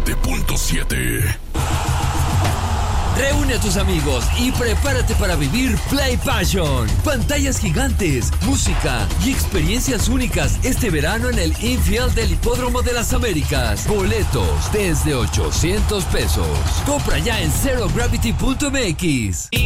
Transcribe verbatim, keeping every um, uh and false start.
siete punto siete. Reúne a tus amigos y prepárate para vivir Play Passion. Pantallas gigantes, música y experiencias únicas este verano en el infield del Hipódromo de las Américas. Boletos desde ochocientos pesos. Compra ya en zero gravity punto m x.